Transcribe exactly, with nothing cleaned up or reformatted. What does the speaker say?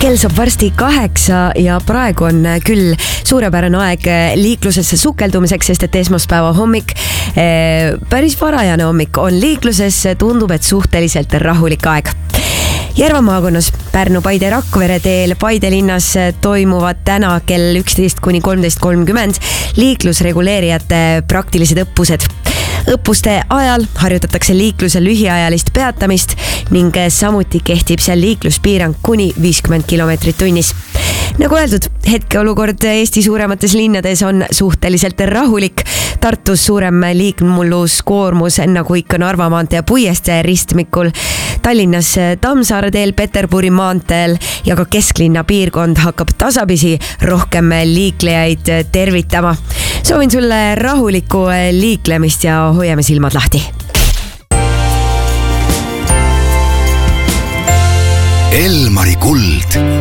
kell saab varsti kaheksa ja praegu on küll suurepärane aeg liiklusesse sukeldumiseks, sest et esmaspäeva hommik, päris varajane hommik on liikluses, tundub, et suhteliselt rahulik aeg. Järva maakonnas Pärnu, Paide, Rakvere teel Paide linnas toimuvad täna kell üksteist kuni kolmteist kolmkümmend liiklusreguleerijate praktilised õppused. Õppuste ajal harjutatakse liikluse lühiajalist peatamist ning samuti kehtib seal liikluspiirang kuni viiskümmend kilomeetrit tunnis. Nagu öeldud, hetkeolukord Eesti suuremates linnades on suhteliselt rahulik. Tartus suurem liikluskoormus nagu ikka Narva maantee Puiestee ristmikul. Tallinnas Tammsaare teel, Peterburi maanteel ja ka kesklinna piirkond hakkab tasapisi rohkem liiklejaid tervitama. Soovin sulle rahulikku liiklemist ja hoiame silmad lahti. Elmari kuld.